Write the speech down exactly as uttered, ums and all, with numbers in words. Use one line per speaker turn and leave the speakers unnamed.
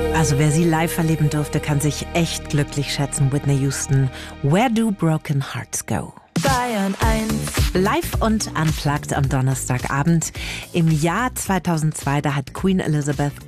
Also wer sie live erleben durfte, kann sich echt glücklich schätzen. Whitney Houston, Where Do Broken Hearts Go?
Bayern eins.
Live und unplugged am Donnerstagabend. Im Jahr zweitausendzwei, da hat Queen Elizabeth